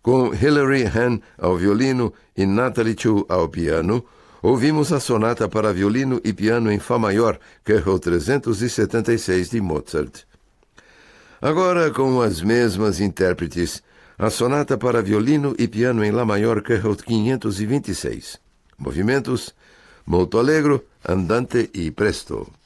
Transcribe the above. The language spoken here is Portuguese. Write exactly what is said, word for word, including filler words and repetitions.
Com Hilary Hahn ao violino e Natalie Chu ao piano, ouvimos a sonata para violino e piano em Fá maior, K trezentos e setenta e seis de Mozart. Agora, com as mesmas intérpretes, a sonata para violino e piano em Lá maior, K quinhentos e vinte e seis. Movimentos: molto allegro, andante e presto.